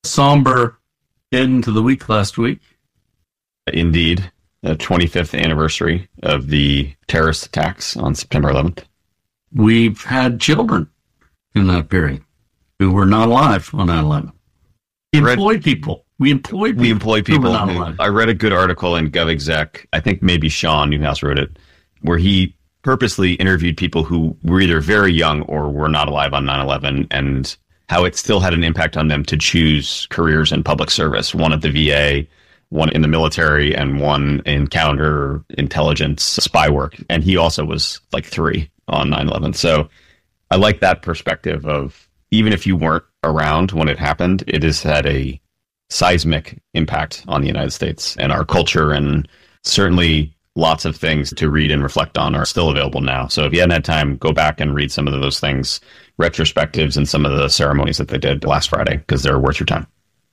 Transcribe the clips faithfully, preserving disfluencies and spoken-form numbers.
somber end to the week last week. Indeed. The twenty-fifth anniversary of the terrorist attacks on September eleventh. We've had children in that period who were not alive on nine eleven. We employ read, people. We employ people. We employ people. Who, I read a good article in GovExec. I think maybe Sean Newhouse wrote it, where he purposely interviewed people who were either very young or were not alive on nine eleven, and how it still had an impact on them to choose careers in public service. One at the V A, one in the military, and one in counterintelligence spy work. And he also was like three on nine eleven. So I like that perspective of, even if you weren't around when it happened, it has had a seismic impact on the United States and our culture, and certainly lots of things to read and reflect on are still available now. So if you hadn't had time, go back and read some of those things, retrospectives, and some of the ceremonies that they did last Friday, because they're worth your time.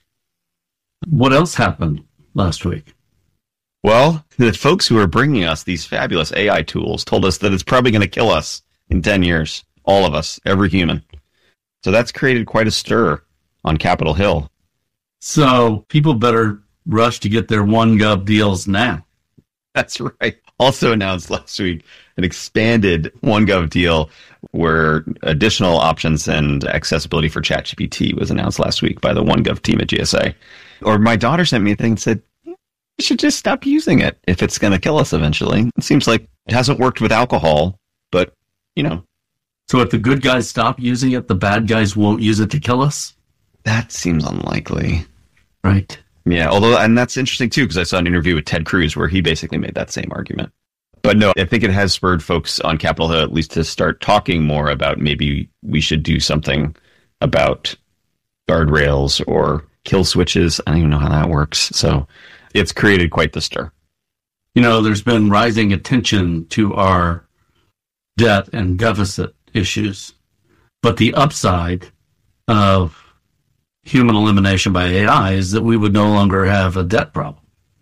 What else happened last week? Well, the folks who are bringing us these fabulous A I tools told us that it's probably going to kill us in ten years. All of us, every human. So that's created quite a stir on Capitol Hill. So people better rush to get their OneGov deals now. That's right. Also announced last week an expanded OneGov deal where additional options and accessibility for ChatGPT was announced last week by the OneGov team at G S A. Or my daughter sent me a thing and said, you should just stop using it if it's going to kill us eventually. It seems like it hasn't worked with alcohol, but, you know. So if the good guys stop using it, the bad guys won't use it to kill us? That seems unlikely. Right. Yeah, although, and that's interesting too, because I saw an interview with Ted Cruz where he basically made that same argument. But no, I think it has spurred folks on Capitol Hill at least to start talking more about maybe we should do something about guardrails or kill switches. I don't even know how that works. So it's created quite the stir. You know, there's been rising attention to our debt and deficit issues, but the upside of human elimination by A I is that we would no longer have a debt problem.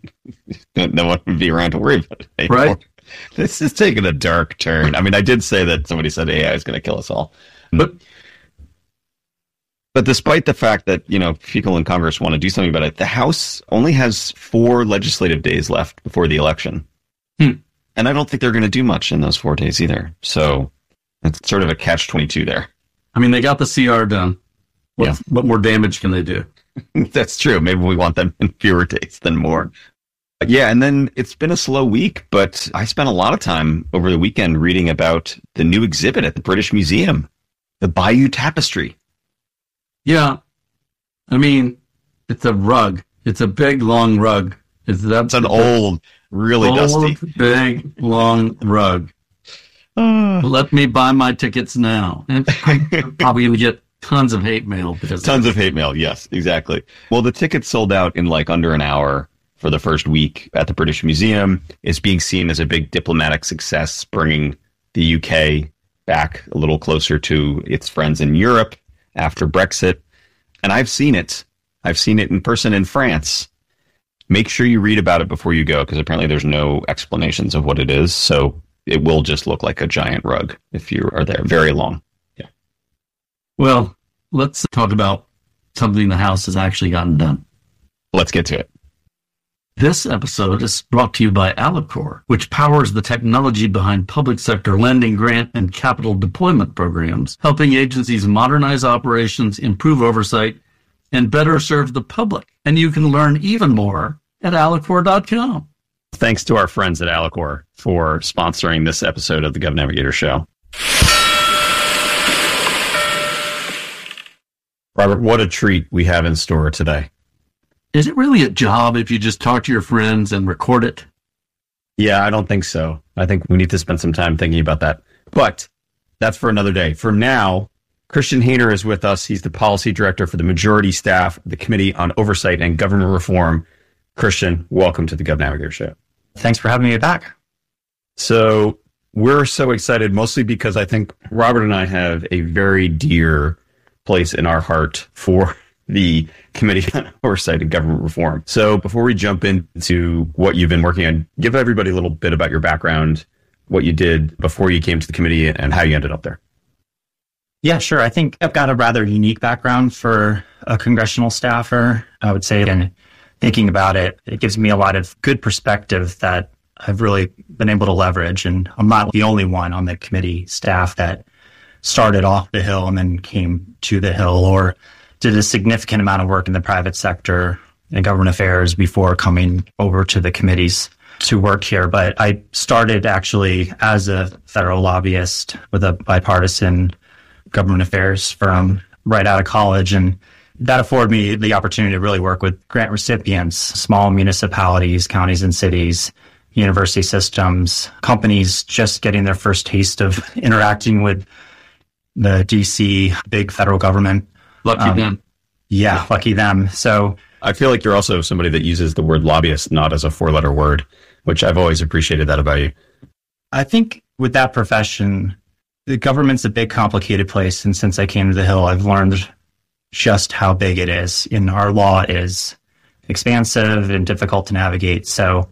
No one would be around to worry about it anymore. Right? This is taking a dark turn. I mean, I did say that somebody said A I is going to kill us all. But but despite the fact that, you know, people in Congress want to do something about it, the House only has four legislative days left before the election. Hmm. And I don't think they're going to do much in those four days either. So it's sort of a catch twenty-two there. I mean, they got the C R done. What, yeah. What more damage can they do? That's true. Maybe we want them in fewer days than more. Yeah, and then it's been a slow week, but I spent a lot of time over the weekend reading about the new exhibit at the British Museum, the Bayeux Tapestry. Yeah. I mean, it's a rug. It's a big, long rug. It's, that, it's an old, really old, dusty. big, long rug. Uh, Let me buy my tickets now. And I'm probably going to get tons of hate mail. because Tons of hate mail, yes, exactly. Well, the tickets sold out in like under an hour for the first week at the British Museum. It's being seen as a big diplomatic success, bringing the U K back a little closer to its friends in Europe after Brexit. And I've seen it. I've seen it in person in France. Make sure you read about it before you go, because apparently there's no explanations of what it is. So it will just look like a giant rug if you are there. Very long. Yeah. Well, let's talk about something the House has actually gotten done. Let's get to it. This episode is brought to you by Alicor, which powers the technology behind public sector lending, grant, and capital deployment programs, helping agencies modernize operations, improve oversight, and better serve the public. And you can learn even more at alicor dot com. Thanks to our friends at Alicor for sponsoring this episode of the Gov Navigator Show. Robert, what a treat we have in store today. Is it really a job if you just talk to your friends and record it? Yeah, I don't think so. I think we need to spend some time thinking about that. But that's for another day. For now, Christian Hayner is with us. He's the policy director for the majority staff of the Committee on Oversight and Government Reform. Christian, welcome to the Gov Navigator Show. Thanks for having me back. So we're so excited, mostly because I think Robert and I have a very dear place in our heart for the Committee on Oversight and Government Reform. So before we jump into what you've been working on, give everybody a little bit about your background, what you did before you came to the committee, and how you ended up there. Yeah, sure. I think I've got a rather unique background for a congressional staffer, I would say, and thinking about it, it gives me a lot of good perspective that I've really been able to leverage. And I'm not the only one on the committee staff that started off the Hill and then came to the Hill or did a significant amount of work in the private sector and government affairs before coming over to the committees to work here. But I started actually as a federal lobbyist with a bipartisan government affairs firm right out of college. And that afforded me the opportunity to really work with grant recipients, small municipalities, counties and cities, university systems, companies just getting their first taste of interacting with the D C big federal government. Lucky um, them. Yeah, yeah, lucky them. So I feel like you're also somebody that uses the word lobbyist not as a four-letter word, which I've always appreciated that about you. I think with that profession, the government's a big, complicated place. And since I came to the Hill, I've learned just how big it is. And our law is expansive and difficult to navigate. So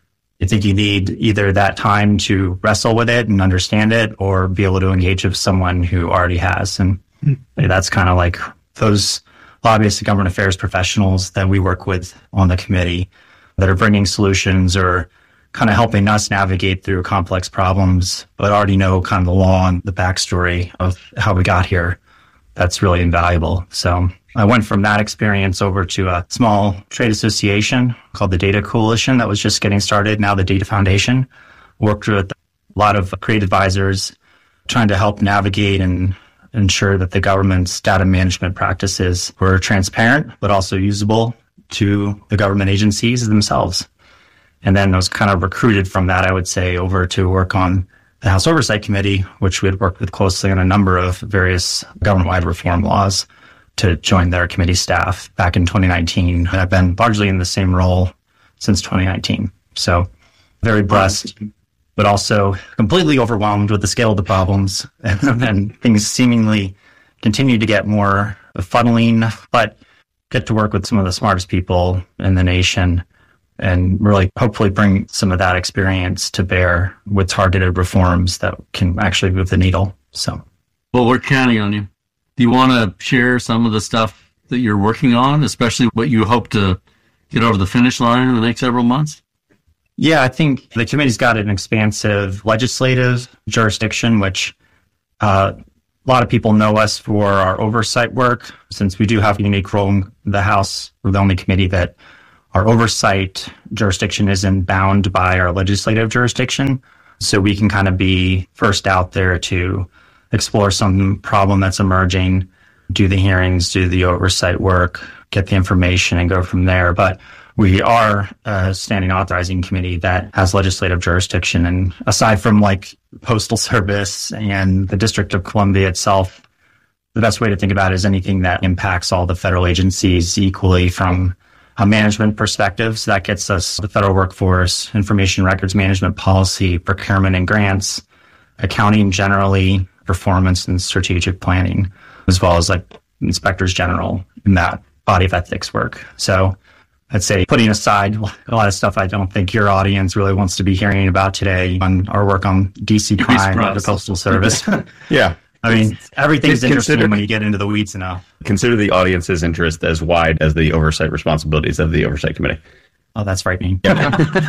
I think you need either that time to wrestle with it and understand it or be able to engage with someone who already has. And mm-hmm. that's kind of like those lobbyists and government affairs professionals that we work with on the committee that are bringing solutions or kind of helping us navigate through complex problems, but already know kind of the law and the backstory of how we got here. That's really invaluable. So I went from that experience over to a small trade association called the Data Coalition that was just getting started, now the Data Foundation. Worked with a lot of creative advisors trying to help navigate and ensure that the government's data management practices were transparent, but also usable to the government agencies themselves. And then I was kind of recruited from that, I would say, over to work on the House Oversight Committee, which we had worked with closely on a number of various government-wide reform laws to join their committee staff back in twenty nineteen. And I've been largely in the same role since twenty nineteen. So very blessed, but also completely overwhelmed with the scale of the problems. And then things seemingly continue to get more funneling, but get to work with some of the smartest people in the nation and really hopefully bring some of that experience to bear with targeted reforms that can actually move the needle. So, well, we're counting on you. Do you want to share some of the stuff that you're working on, especially what you hope to get over the finish line in the next several months? Yeah, I think the committee's got an expansive legislative jurisdiction, which uh, a lot of people know us for our oversight work. Since we do have a unique role in the House, we're the only committee that our oversight jurisdiction isn't bound by our legislative jurisdiction. So we can kind of be first out there to explore some problem that's emerging, do the hearings, do the oversight work, get the information and go from there. But we are a standing authorizing committee that has legislative jurisdiction. And aside from like Postal Service and the District of Columbia itself, the best way to think about it is anything that impacts all the federal agencies equally from a management perspective. So that gets us the federal workforce, information records management policy, procurement and grants, accounting generally, performance and strategic planning, as well as like inspectors general in that body of ethics work. So I'd say putting aside a lot of stuff I don't think your audience really wants to be hearing about today on our work on D C crime or the Postal Service. Yeah. I mean, everything's interesting consider, when you get into the weeds enough. Consider the audience's interest as wide as the oversight responsibilities of the Oversight Committee. Oh, that's frightening. Yeah.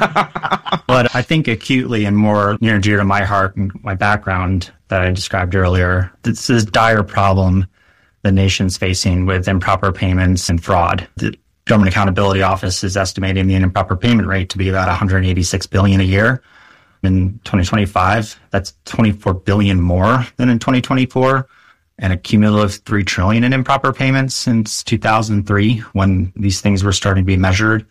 But I think acutely and more near and dear to my heart and my background that I described earlier, this is a dire problem the nation's facing with improper payments and fraud. The Government Accountability Office is estimating the improper payment rate to be about one hundred eighty-six billion dollars a year. In twenty twenty-five, that's twenty-four billion dollars more than in twenty twenty-four, and a cumulative three trillion dollars in improper payments since two thousand three, when these things were starting to be measured.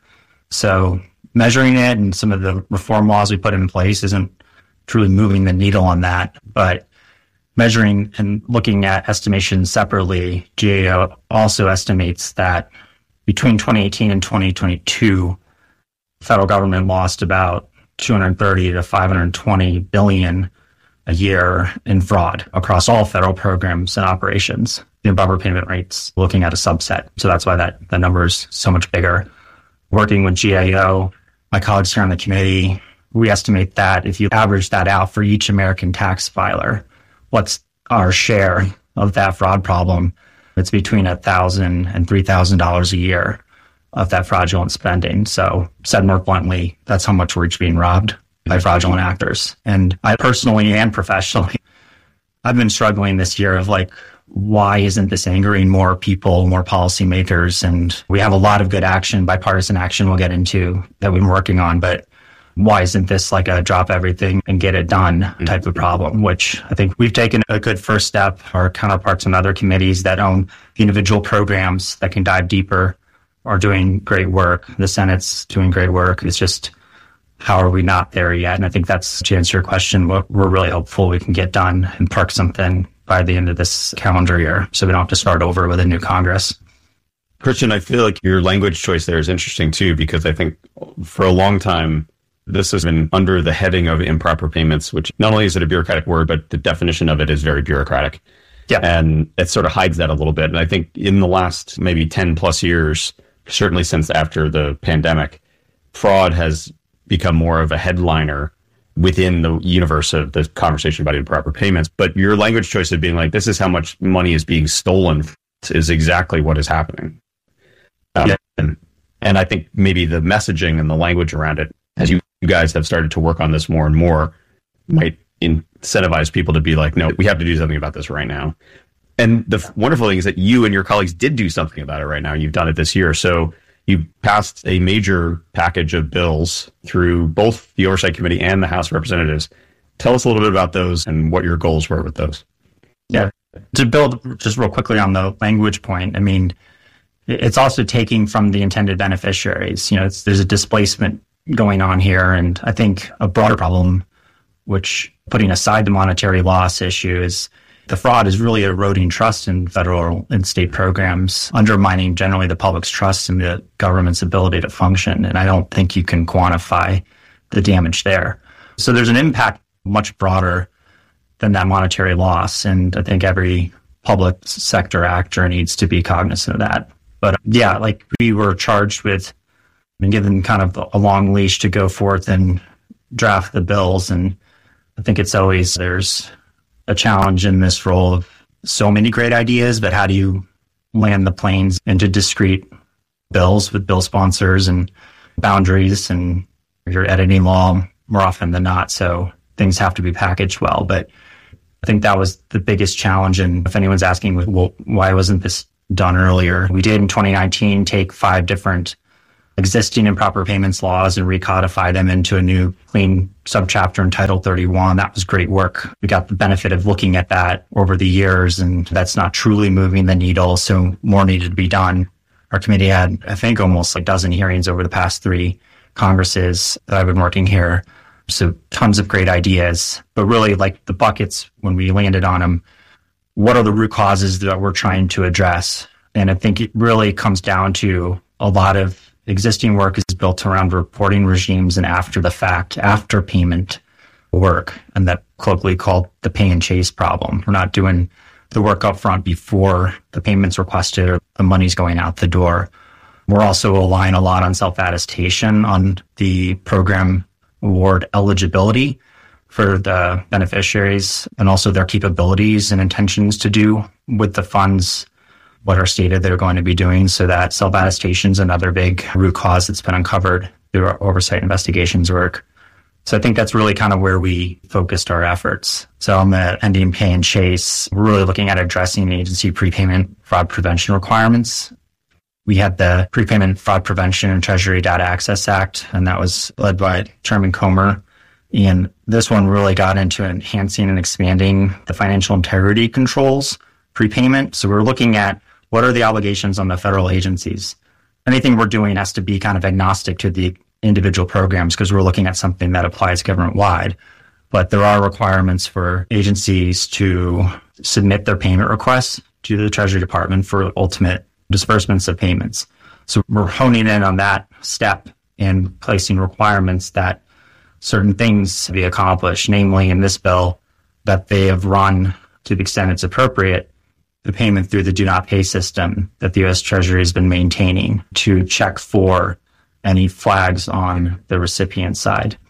So measuring it and some of the reform laws we put in place isn't truly moving the needle on that. But measuring and looking at estimations separately, G A O also estimates that between twenty eighteen and twenty twenty-two, the federal government lost about two hundred thirty to five hundred twenty billion a year in fraud across all federal programs and operations. The improper payment rates, looking at a subset. So that's why that the number is so much bigger. Working with G A O, my colleagues here on the committee, we estimate that if you average that out for each American tax filer, what's our share of that fraud problem? It's between one thousand dollars and three thousand dollars a year of that fraudulent spending. So said more bluntly, that's how much we're each being robbed by fraudulent actors. And I personally and professionally, I've been struggling this year of like, why isn't this angering more people, more policymakers? And we have a lot of good action, bipartisan action we'll get into that we've been working on, but why isn't this like a drop everything and get it done type of problem, which I think we've taken a good first step. Our counterparts in other committees that own the individual programs that can dive deeper are doing great work. The Senate's doing great work. It's just, how are we not there yet? And I think that's, to answer your question, what we're really hopeful we can get done and park something by the end of this calendar year so we don't have to start over with a new Congress. Christian, I feel like your language choice there is interesting too, because I think for a long time, this has been under the heading of improper payments, which not only is it a bureaucratic word, but the definition of it is very bureaucratic. Yeah. And it sort of hides that a little bit. And I think in the last maybe ten plus years, certainly since after the pandemic, fraud has become more of a headliner within the universe of the conversation about improper payments. But your language choice of being like, this is how much money is being stolen is exactly what is happening. Um, yeah. and, and I think maybe the messaging and the language around it, as you, you guys have started to work on this more and more, might incentivize people to be like, no, we have to do something about this right now. And the f- wonderful thing is that you and your colleagues did do something about it right now. You've done it this year. So you passed a major package of bills through both the Oversight Committee and the House of Representatives. Tell us a little bit about those and what your goals were with those. Yeah. To build just real quickly on the language point, I mean, it's also taking from the intended beneficiaries. You know, it's, there's a displacement going on here. And I think a broader problem, which putting aside the monetary loss issue, is the fraud is really eroding trust in federal and state programs, undermining generally the public's trust in the government's ability to function. And I don't think you can quantify the damage there. So there's an impact much broader than that monetary loss. And I think every public sector actor needs to be cognizant of that. But yeah, like we were charged with and given kind of a long leash to go forth and draft the bills. And I think it's always, there's a challenge in this role of so many great ideas, but how do you land the planes into discrete bills with bill sponsors and boundaries, and you're editing law more often than not. So things have to be packaged well. But I think that was the biggest challenge. And if anyone's asking, well, why wasn't this done earlier? We did in twenty nineteen take five different existing improper payments laws and recodify them into a new clean subchapter in Title thirty-one. That was great work. We got the benefit of looking at that over the years, and that's not truly moving the needle, so more needed to be done. Our committee had, I think, almost a dozen hearings over the past three Congresses that I've been working here. So tons of great ideas, but really like the buckets, when we landed on them, what are the root causes that we're trying to address? And I think it really comes down to a lot of existing work is built around reporting regimes and after the fact, after payment work, and that colloquially called the pay and chase problem. We're not doing the work up front before the payment's requested or the money's going out the door. We're also relying a lot on self-attestation on the program award eligibility for the beneficiaries, and also their capabilities and intentions to do with the funds what are stated they're going to be doing. So that self-attestation is another big root cause that's been uncovered through our oversight investigations work. So I think that's really kind of where we focused our efforts. So on the ending pay and chase, we're really looking at addressing agency prepayment fraud prevention requirements. We had the Prepayment Fraud Prevention and Treasury Data Access Act, and that was led by Chairman Comer. And this one really got into enhancing and expanding the financial integrity controls prepayment. So we're looking at what are the obligations on the federal agencies. Anything we're doing has to be kind of agnostic to the individual programs because we're looking at something that applies government-wide. But there are requirements for agencies to submit their payment requests to the Treasury Department for ultimate disbursements of payments. So we're honing in on that step and placing requirements that certain things be accomplished, namely in this bill, that they have run, to the extent it's appropriate, the payment through the do not pay system that the U S Treasury has been maintaining to check for any flags on the recipient side.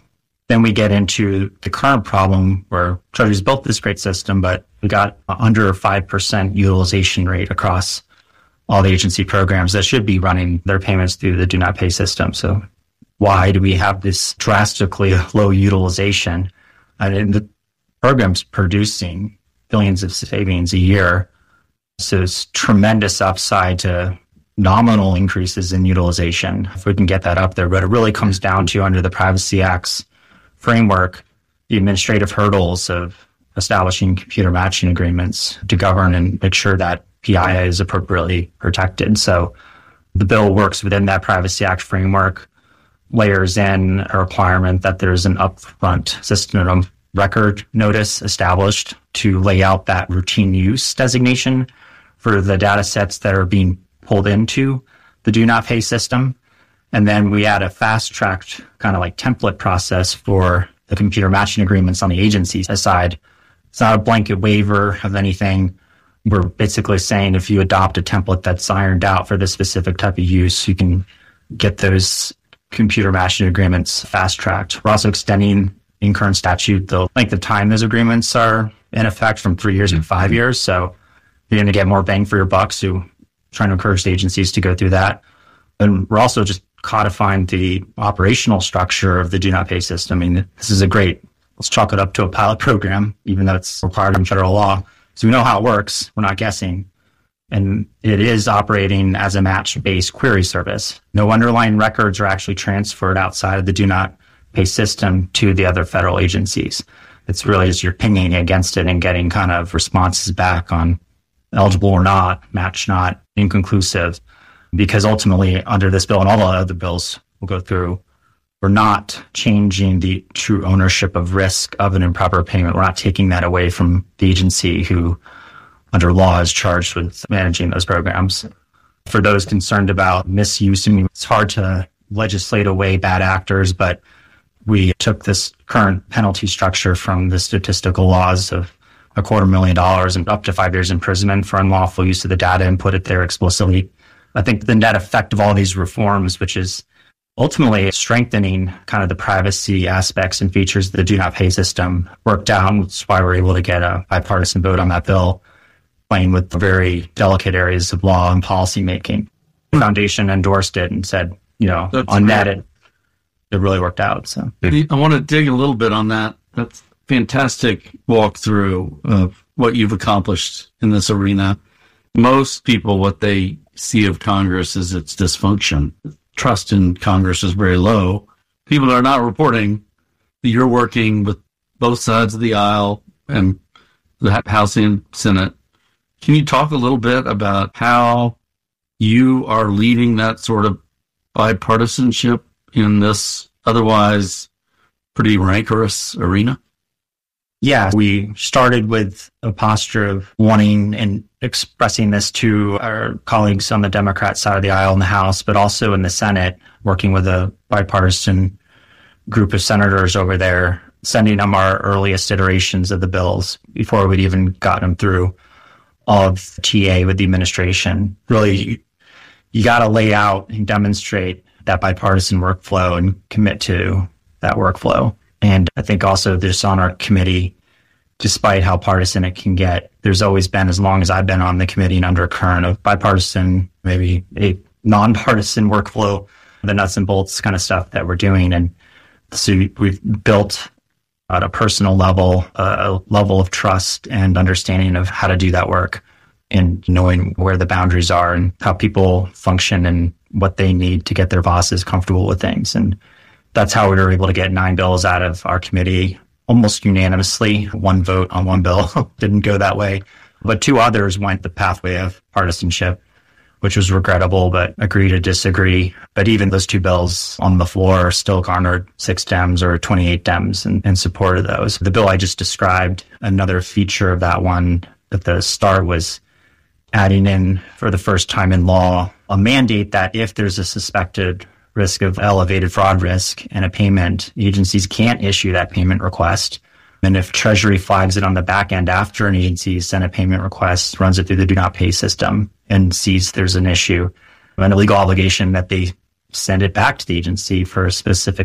Then we get into the current problem where Treasury's built this great system, but we got under five percent utilization rate across all the agency programs that should be running their payments through the do not pay system. So why do we have this drastically low utilization? And the program's producing billions of savings a year. So it's tremendous upside to nominal increases in utilization if we can get that up there. But it really comes down to, under the Privacy Act's framework, the administrative hurdles of establishing computer matching agreements to govern and make sure that P I A is appropriately protected. So the bill works within that Privacy Act framework, layers in a requirement that there's an upfront system of record notice established to lay out that routine use designation for the data sets that are being pulled into the do not pay system. And then we add a fast-tracked kind of like template process for the computer matching agreements on the agency's side. It's not a blanket waiver of anything. We're basically saying if you adopt a template that's ironed out for this specific type of use, you can get those computer matching agreements fast-tracked. We're also extending in current statute the length of time those agreements are in effect from three years to five years. So you're going to get more bang for your buck. So trying to encourage the agencies to go through that. And we're also just codifying the operational structure of the do not pay system. I mean, this is a great, let's chalk it up to a pilot program, even though it's required in federal law. So we know how it works. We're not guessing. And it is operating as a match-based query service. No underlying records are actually transferred outside of the do not pay system to the other federal agencies. It's really just you're pinging against it and getting kind of responses back on eligible or not, match not, inconclusive. Because ultimately, under this bill and all the other bills we'll go through, we're not changing the true ownership of risk of an improper payment. We're not taking that away from the agency who, under law, is charged with managing those programs. For those concerned about misuse, I mean, it's hard to legislate away bad actors, but we took this current penalty structure from the statistical laws of a quarter million dollars and up to five years imprisonment for unlawful use of the data and put it there explicitly. I think the net effect of all these reforms, which is ultimately strengthening kind of the privacy aspects and features of the do not pay system, worked out. That's why we're able to get a bipartisan vote on that bill, playing with very delicate areas of law and policy making. The foundation endorsed it and said, you know, That's on great. that, it, it really worked out. So I want to dig a little bit on that. That's fantastic walkthrough of what you've accomplished in this arena. Most people, what they see of Congress is its dysfunction. Trust in Congress is very low. People are not reporting that you're working with both sides of the aisle and the House and Senate. Can you talk a little bit about how you are leading that sort of bipartisanship in this otherwise pretty rancorous arena? Yeah, we started with a posture of wanting and expressing this to our colleagues on the Democrat side of the aisle in the House, but also in the Senate, working with a bipartisan group of senators over there, sending them our earliest iterations of the bills before we'd even gotten them through all of T A with the administration. Really, you, you got to lay out and demonstrate that bipartisan workflow and commit to that workflow. And I think also this on our committee, despite how partisan it can get, there's always been, as long as I've been on the committee, an undercurrent of bipartisan, maybe a nonpartisan workflow, the nuts and bolts kind of stuff that we're doing. And so we've built at a personal level, a level of trust and understanding of how to do that work and knowing where the boundaries are and how people function and what they need to get their bosses comfortable with things. And that's how we were able to get nine bills out of our committee almost unanimously. One vote on one bill didn't go that way, but two others went the pathway of partisanship, which was regrettable, but agree to disagree. But even those two bills on the floor still garnered six Dems or twenty-eight Dems in, in support of those. The bill I just described, another feature of that one at the start was adding in, for the first time in law, a mandate that if there's a suspected risk of elevated fraud risk and a payment, agencies can't issue that payment request. And if Treasury flags it on the back end after an agency sent a payment request, runs it through the do not pay system and sees there's an issue, an illegal obligation, that they send it back to the agency for a specific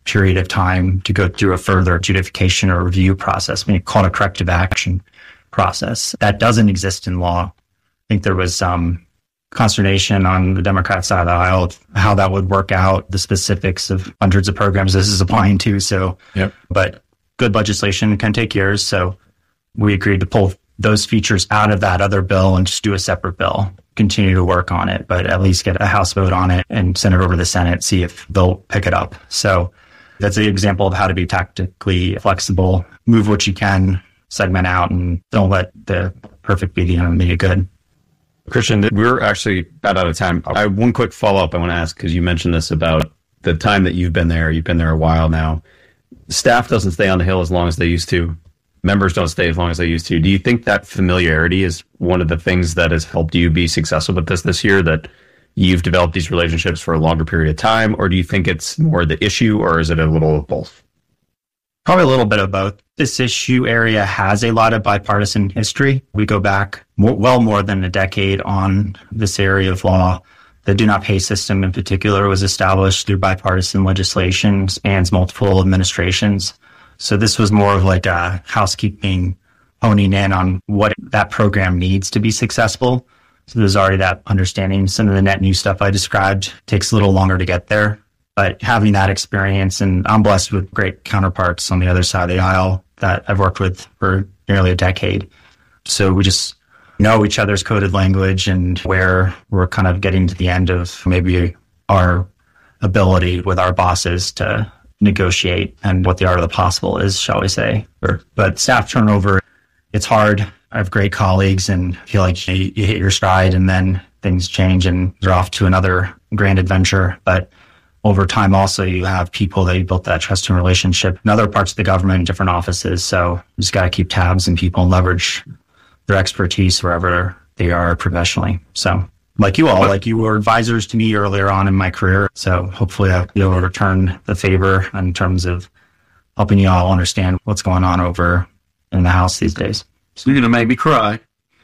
period of time to go through a further adjudication or review process, I mean, called a corrective action process. That doesn't exist in law. I think there was some consternation on the Democrat side of the aisle of how that would work out, the specifics of hundreds of programs this is applying to. So, yep. But good legislation can take years. So we agreed to pull those features out of that other bill and just do a separate bill, continue to work on it, but at least get a House vote on it and send it over to the Senate, see if they'll pick it up. So that's an example of how to be tactically flexible, move what you can, segment out, and don't let the perfect be the enemy of good. Christian, we're actually about out of time. I have one quick follow-up I want to ask, because you mentioned this about the time that you've been there. You've been there a while now. Staff doesn't stay on the Hill as long as they used to. Members don't stay as long as they used to. Do you think that familiarity is one of the things that has helped you be successful with this this year, that you've developed these relationships for a longer period of time? Or do you think it's more the issue, or is it a little of both? Probably a little bit of both. This issue area has a lot of bipartisan history. We go back more, well more than a decade on this area of law. The do not pay system in particular was established through bipartisan legislation, spans multiple administrations. So this was more of like a housekeeping, honing in on what that program needs to be successful. So there's already that understanding. Some of the net new stuff I described takes a little longer to get there. But having that experience, and I'm blessed with great counterparts on the other side of the aisle that I've worked with for nearly a decade. So we just know each other's coded language and where we're kind of getting to the end of maybe our ability with our bosses to negotiate and what the art of the possible is, shall we say. But staff turnover, it's hard. I have great colleagues and feel like you, you hit your stride and then things change and you're off to another grand adventure. But over time, also, you have people that you built that trust and relationship in other parts of the government, different offices. So you just got to keep tabs on people and leverage their expertise wherever they are professionally. So like you all, like you were advisors to me earlier on in my career. So hopefully I'll be able to return the favor in terms of helping you all understand what's going on over in the House these days. So you're going to make me cry.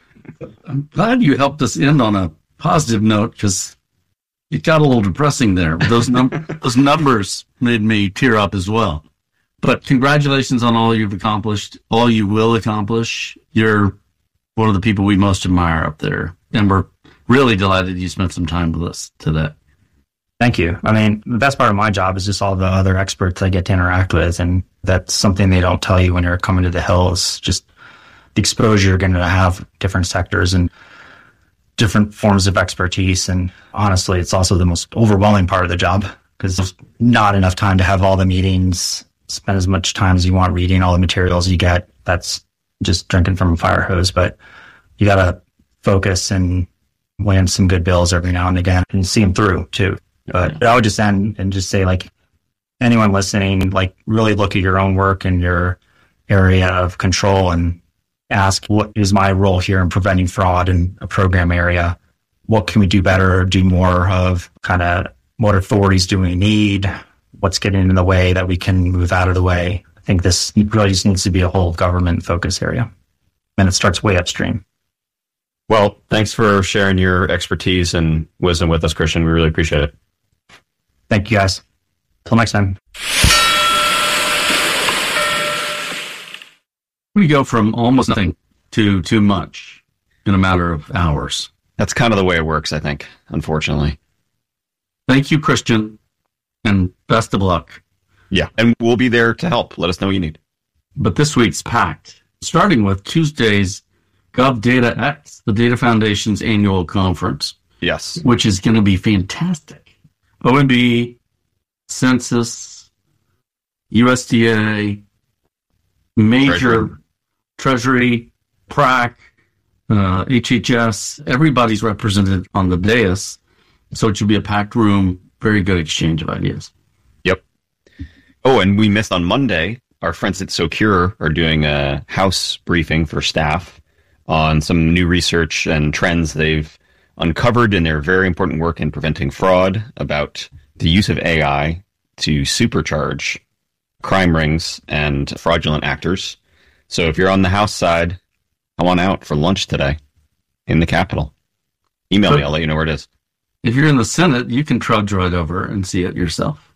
I'm glad you helped us end on a positive note, because it got a little depressing there. Those, num- those numbers made me tear up as well. But congratulations on all you've accomplished, all you will accomplish. You're one of the people we most admire up there. And we're really delighted you spent some time with us today. Thank you. I mean, the best part of my job is just all the other experts I get to interact with. And that's something they don't tell you when you're coming to the Hill, is just the exposure you're going to have different sectors and different forms of expertise. And honestly, it's also the most overwhelming part of the job, because there's not enough time to have all the meetings, spend as much time as you want reading all the materials you get. That's just drinking from a fire hose. But you got to focus and land some good bills every now and again and see them through too. But I would just end and just say, like, anyone listening, like, really look at your own work and your area of control and ask, what is my role here in preventing fraud in a program area? What can we do better or do more of? Kind of what authorities do we need? What's getting in the way that we can move out of the way? I think this really just needs to be a whole government focus area. And it starts way upstream. Well, thanks for sharing your expertise and wisdom with us, Christian. We really appreciate it. Thank you, guys. Till next time. We go from almost nothing to too much in a matter of hours. That's kind of the way it works, I think, unfortunately. Thank you, Christian, and best of luck. Yeah, and we'll be there to help. Let us know what you need. But this week's packed, starting with Tuesday's GovDataX, the Data Foundation's annual conference. Yes. Which is going to be fantastic. O M B, Census, U S D A, major Treasury, Treasury P R A C, uh, H H S, everybody's represented on the dais. So it should be a packed room, very good exchange of ideas. Yep. Oh, and we missed on Monday, our friends at Socure are doing a house briefing for staff on some new research and trends they've uncovered in their very important work in preventing fraud, about the use of A I to supercharge crime rings and fraudulent actors. So if you're on the House side, come on out for lunch today in the Capitol. Email me, I'll let you know where it is. If you're in the Senate, you can trudge right over and see it yourself.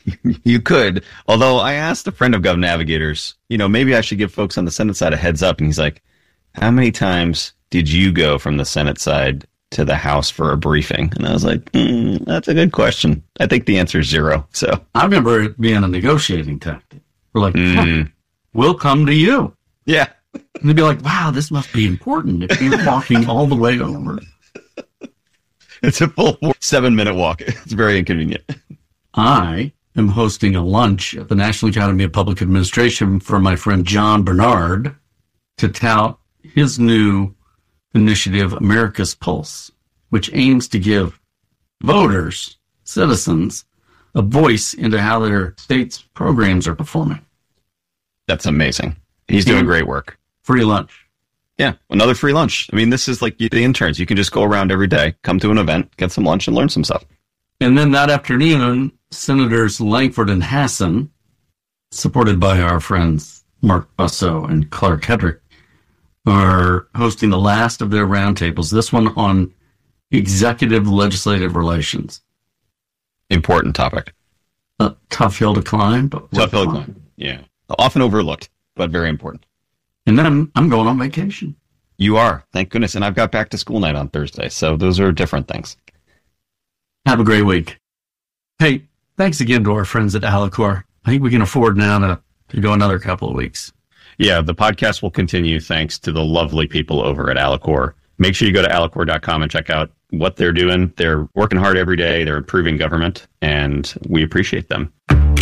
You could. Although I asked a friend of Gov Navigators, you know, maybe I should give folks on the Senate side a heads up. And he's like, how many times did you go from the Senate side to the House for a briefing? And I was like, mm, that's a good question. I think the answer is zero. So I remember it being a negotiating tactic. We're like, Mm. huh, we'll come to you. yeah, And they'd be like, wow, this must be important if you're walking all the way over. it's a full seven minute walk. It's very inconvenient. I am hosting a lunch at the National Academy of Public Administration for my friend John Bernard to tout his new initiative, America's Pulse, which aims to give voters, citizens, a voice into how their state's programs are performing. That's amazing. He's doing And great work. Free lunch. Yeah, another free lunch. I mean, this is like the interns. You can just go around every day, come to an event, get some lunch, and learn some stuff. And then that afternoon, Senators Langford and Hassan, supported by our friends Mark Busso and Clark Hedrick, are hosting the last of their roundtables, this one on executive legislative relations. Important topic. A tough hill to climb, but Tough hill to worthwhile. climb. Yeah. Often overlooked, but very important. And then I'm, I'm going on vacation. You are. Thank goodness. And I've got back to school night on Thursday. So those are different things. Have a great week. Hey, thanks again to our friends at Alicor. I think we can afford now to, to go another couple of weeks. Yeah, the podcast will continue thanks to the lovely people over at Alicor. Make sure you go to alicor dot com and check out what they're doing. They're working hard every day. They're improving government, and we appreciate them.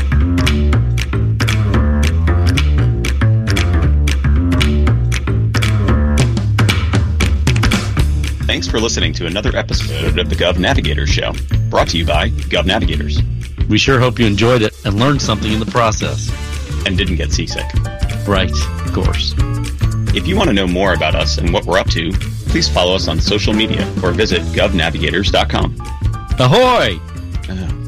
Thanks for listening to another episode of the Gov Navigators Show, brought to you by Gov Navigators. We sure hope you enjoyed it and learned something in the process. And didn't get seasick. Right, of course. If you want to know more about us and what we're up to, please follow us on social media or visit gov navigators dot com. Ahoy! Uh,